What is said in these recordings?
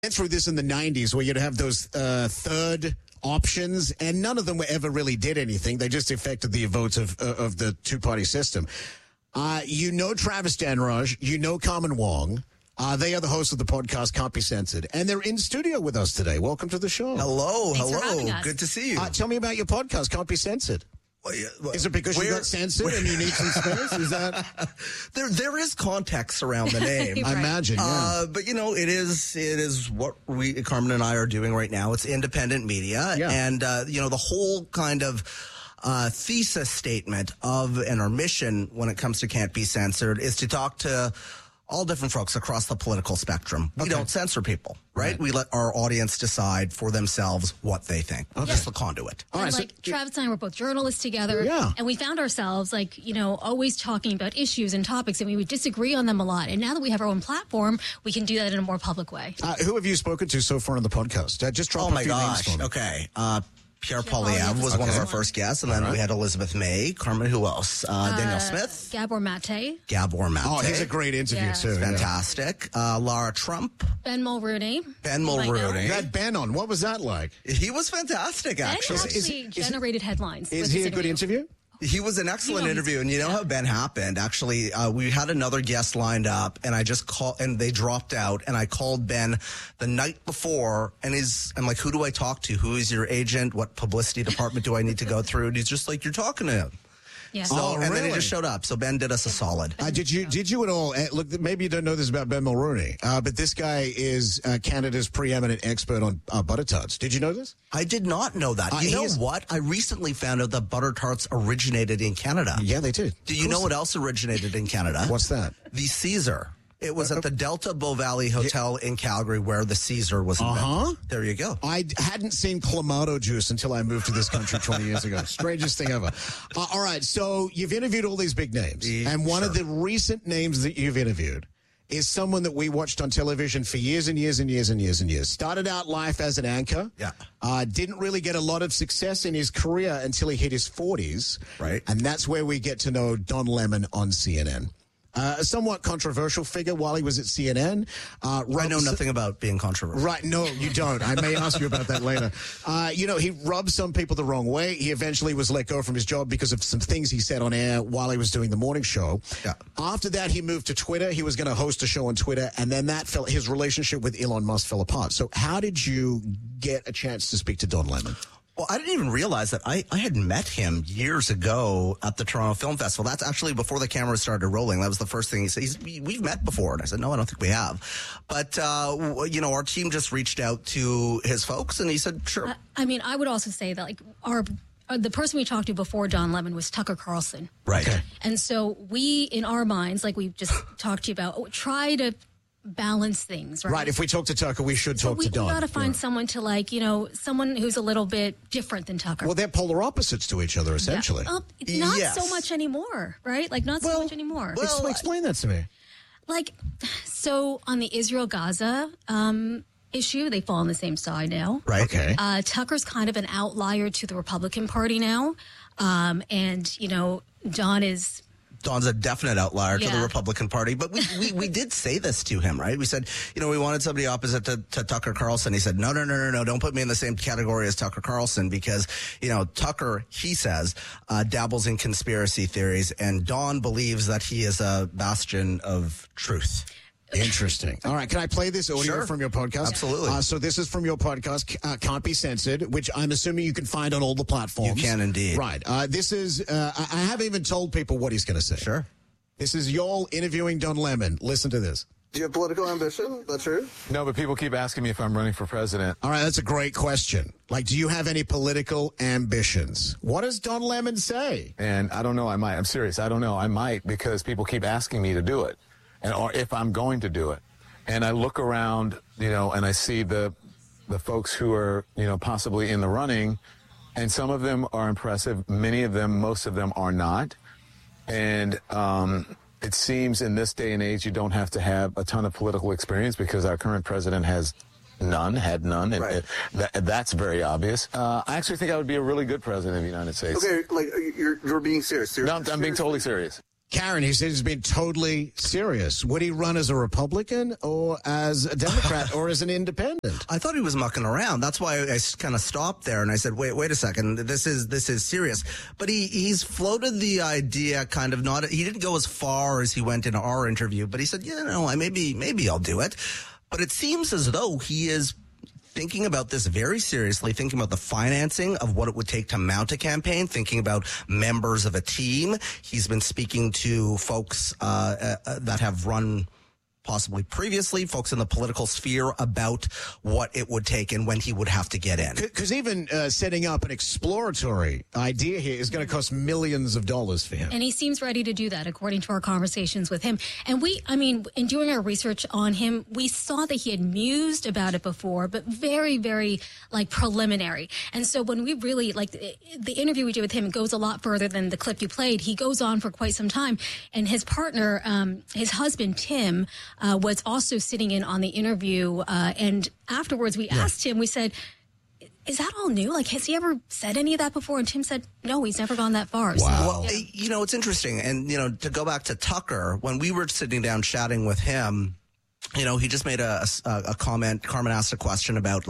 Went through this in the 90s where you'd have those third options, and none of them ever really did anything. They just affected the votes of the two-party system. You know Travis Danraj. You know Carmen Wong. They are the hosts of the podcast Can't Be Censored, and they're in studio with us today. Welcome to the show. Hello. Thanks for having us. Good to see you. Tell me about your podcast, Can't Be Censored. Is it because you got censored and you need some space? Is that there is context around the name? I imagine, yeah. But you know, it is what Carmen and I are doing right now. It's independent media, and you know, the whole kind of thesis statement of and our mission when it comes to Can't Be Censored is to talk to all different folks across the political spectrum. We don't censor people, right? We let our audience decide for themselves what they think. Just the conduit. All right, Travis and I were both journalists together, and we found ourselves, always talking about issues and topics, and we would disagree on them a lot. And now that we have our own platform, we can do that in a more public way. Who have you spoken to so far on the podcast? Just drop a few names for me. Okay. Pierre Poilievre was one of our first guests, and then we had Elizabeth May. Carmen, who else? Danielle Smith. Gabor Mate. Oh, he's a great interview, too. Fantastic. Lara Trump. Ben Mulrooney. That Ben on, what was that like? He was fantastic, actually. Ben actually generated headlines. Is he a good interview? He was an excellent interview, and you know how Ben happened. Actually, we had another guest lined up, and I just called, and they dropped out, and I called Ben the night before, and I'm like, who do I talk to? Who is your agent? What publicity department do I need to go through? And he's just like, you're talking to him. Yeah. So, and then he just showed up. So Ben did us a solid. Did you at all? Look, maybe you don't know this about Ben Mulrooney, but this guy is Canada's preeminent expert on butter tarts. Did you know this? I did not know that. You know what? I recently found out that butter tarts originated in Canada. Yeah, they did. Do you know what else originated in Canada? What's that? The Caesar. It was at the Delta Bow Valley Hotel in Calgary where the Caesar was invented. There you go. I hadn't seen Clamato juice until I moved to this country 20 years ago. Strangest thing ever. All right, so you've interviewed all these big names. And one of the recent names that you've interviewed is someone that we watched on television for years and years and years and years and years. Started out life as an anchor. Didn't really get a lot of success in his career until he hit his 40s. Right. And that's where we get to know Don Lemon on CNN. A somewhat controversial figure while he was at CNN. I know nothing about being controversial. Right, no, you don't. I may ask you about that later. He rubbed some people the wrong way. He eventually was let go from his job because of some things he said on air while he was doing the morning show. After that, he moved to Twitter. He was going to host a show on Twitter, and then his relationship with Elon Musk fell apart. So how did you get a chance to speak to Don Lemon? Well, I didn't even realize that I had met him years ago at the Toronto Film Festival. That's actually before the cameras started rolling. That was the first thing he said. We've met before. And I said, no, I don't think we have. But, our team just reached out to his folks, and he said, sure. I would also say that, the person we talked to before Don Lemon was Tucker Carlson. Right. Okay. And so we, in our minds, like we've just talked to you about, try to balance things, right? Right. If we talk to Tucker, we should talk to Don. We got to find someone to someone who's a little bit different than Tucker. Well, they're polar opposites to each other, essentially. Not so much anymore, right? Not so much anymore. Well, explain that to me. So on the Israel-Gaza issue, they fall on the same side now. Right. Okay. Tucker's kind of an outlier to the Republican Party now. Don's a definite outlier to the Republican Party. But we did say this to him, right? We said, we wanted somebody opposite to Tucker Carlson. He said, no, don't put me in the same category as Tucker Carlson because, Tucker, he says, dabbles in conspiracy theories, and Don believes that he is a bastion of truth. Interesting. All right. Can I play this audio from your podcast? Absolutely. So this is from your podcast, Can't Be Censored, which I'm assuming you can find on all the platforms. You can indeed. Right. This is, I haven't even told people what he's going to say. Sure. This is y'all interviewing Don Lemon. Listen to this. Do you have political ambition? Is that true? No, but people keep asking me if I'm running for president. All right. That's a great question. Do you have any political ambitions? What does Don Lemon say? And I don't know. I might. I'm serious. I don't know. I might because people keep asking me to do it. Or if I'm going to do it. And I look around, and I see the folks who are, possibly in the running, and some of them are impressive. Many of them, most of them are not. And it seems in this day and age, you don't have to have a ton of political experience because our current president had none. Right. And that's very obvious. I actually think I would be a really good president of the United States. Okay, you're being serious. No, I'm being totally serious. Karen, he said he's been totally serious. Would he run as a Republican or as a Democrat or as an independent? I thought he was mucking around. That's why I kind of stopped there and I said, wait a second. This is serious. But he's floated the idea kind of not, he didn't go as far as he went in our interview, but he said, maybe I'll do it. But it seems as though he is thinking about this very seriously, thinking about the financing of what it would take to mount a campaign, thinking about members of a team. He's been speaking to folks that have run possibly previously, folks in the political sphere, about what it would take and when he would have to get in. Because even setting up an exploratory idea here is going to cost millions of dollars for him. And he seems ready to do that, according to our conversations with him. And in doing our research on him, we saw that he had mused about it before, but very, very, preliminary. And so when we really, the interview we did with him goes a lot further than the clip you played. He goes on for quite some time. And his partner, his husband, Tim, was also sitting in on the interview. And afterwards, we asked him, we said, is that all new? Has he ever said any of that before? And Tim said, no, he's never gone that far. Wow. So, it's interesting. And, to go back to Tucker, when we were sitting down chatting with him, he just made a comment. Carmen asked a question about,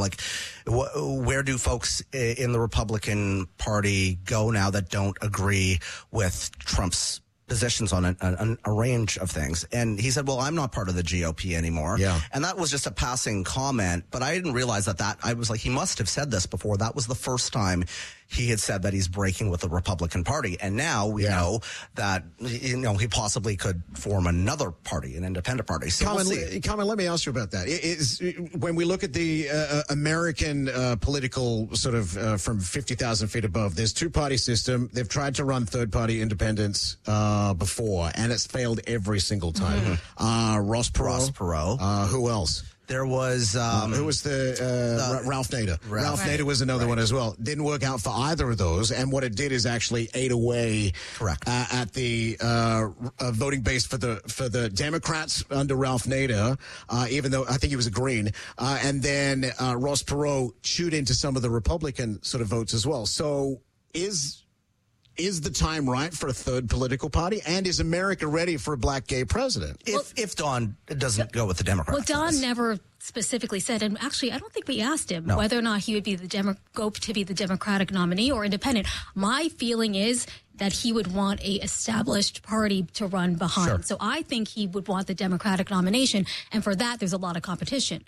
where do folks in the Republican Party go now that don't agree with Trump's positions on a range of things. And he said, well, I'm not part of the GOP anymore. Yeah. And that was just a passing comment, but I didn't realize that I was like, he must have said this before. That was the first time he had said that he's breaking with the Republican Party. And now we know that, he possibly could form another party, an independent party. So Carmen, let me ask you about that. When we look at the American political sort of from 50,000 feet above, there's two-party system. They've tried to run third-party independents before, and it's failed every single time. Ross Perot. Who else? There was who was Ralph Nader. Ralph Nader was another one as well. Didn't work out for either of those, and what it did is actually ate away at the voting base for the Democrats under Ralph Nader, even though I think he was a Green, and then Ross Perot chewed into some of the Republican sort of votes as well. So is the time right for a third political party? And is America ready for a black gay president? If Don doesn't go with the Democrats. Well, Don never specifically said, and actually I don't think we asked him whether or not he would be go to be the Democratic nominee or independent. My feeling is that he would want a established party to run behind. Sure. So I think he would want the Democratic nomination, and for that there's a lot of competition.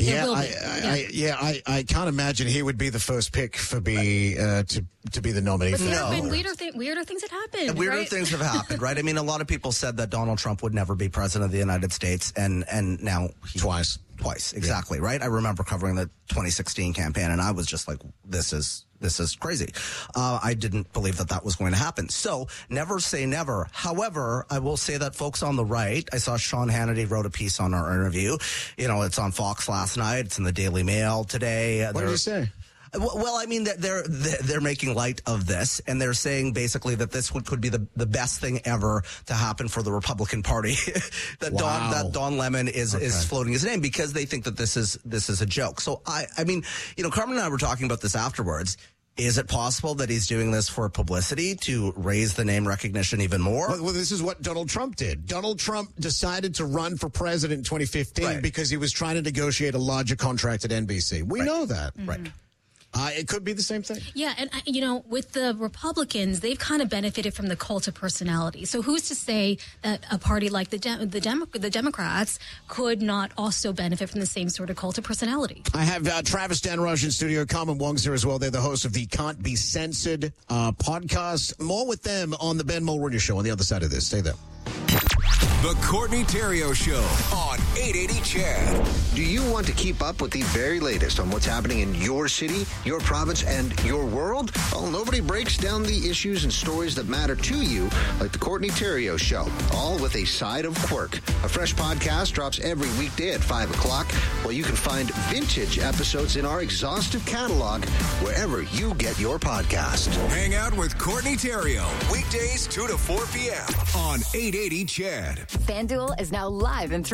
I can't imagine he would be the first pick for to be the nominee. But there have been weirder things that happened. And weirder things have happened, right? I mean, a lot of people said that Donald Trump would never be president of the United States, and now twice, exactly, right? I remember covering the 2016 campaign, and I was just like, this is crazy. I didn't believe that was going to happen. So never say never. However, I will say that folks on the right, I saw Sean Hannity wrote a piece on our interview. It's on Fox last night. It's in the Daily Mail today. What did you say? Well, I mean, they're making light of this, and they're saying basically that this could be the best thing ever to happen for the Republican Party. that Don Lemon is floating his name because they think that this is a joke. So I mean, Carmen and I were talking about this afterwards. Is it possible that he's doing this for publicity to raise the name recognition even more? Well, this is what Donald Trump did. Donald Trump decided to run for president in 2015 because he was trying to negotiate a larger contract at NBC. We know that. Mm-hmm. Right. It could be the same thing. Yeah, and with the Republicans, they've kind of benefited from the cult of personality. So who's to say that a party like the Democrats could not also benefit from the same sort of cult of personality? I have Travis Denraj in studio. Carmen Wong's here as well. They're the hosts of the Can't Be Censored podcast. More with them on the Ben Mulroney Show on the other side of this. Stay there. The Courtney Theriault Show on 880 CHED. Do you want to keep up with the very latest on what's happening in your city, your province, and your world? Well, nobody breaks down the issues and stories that matter to you like the Courtney Theriault Show, all with a side of quirk. A fresh podcast drops every weekday at 5 o'clock, where you can find vintage episodes in our exhaustive catalog wherever you get your podcast. Hang out with Courtney Theriault, weekdays 2 to 4 p.m. on 880 CHED. FanDuel is now live in Throw Alberta.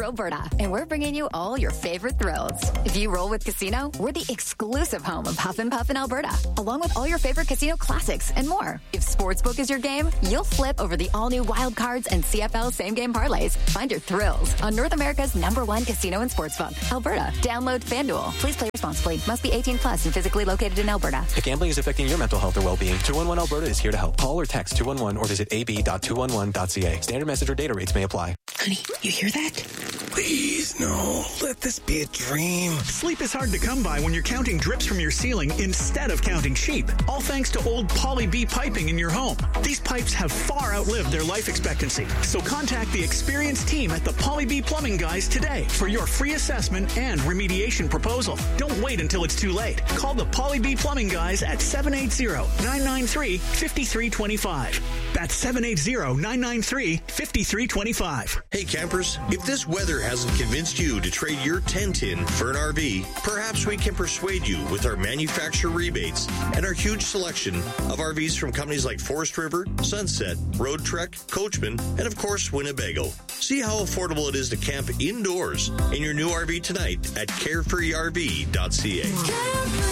and we're bringing you all your favorite thrills. If you roll with Casino, we're the exclusive home of Huff and Puff in Alberta, along with all your favorite casino classics and more. If Sportsbook is your game, you'll flip over the all-new Wild Cards and CFL same-game parlays. Find your thrills on North America's #1 casino and sportsbook, Alberta. Download FanDuel. Please play responsibly. Must be 18 plus and physically located in Alberta. If gambling is affecting your mental health or well-being, 211 Alberta is here to help. Call or text 211 or visit ab.211.ca. Standard message or data rates may apply. Honey, you hear that? Please, no. Let this be a dream. Sleep is hard to come by when you're counting drips from your ceiling instead of counting sheep. All thanks to old Poly B piping in your home. These pipes have far outlived their life expectancy. So contact the experienced team at the Poly B Plumbing Guys today for your free assessment and remediation proposal. Don't wait until it's too late. Call the Poly B Plumbing Guys at 780-993-5325. That's 780-993-5325. Hey campers, if this weather hasn't convinced you to trade your tent in for an RV, perhaps we can persuade you with our manufacturer rebates and our huge selection of RVs from companies like Forest River, Sunset, Road Trek, Coachman, and of course Winnebago. See how affordable it is to camp indoors in your new RV tonight at carefreerv.ca.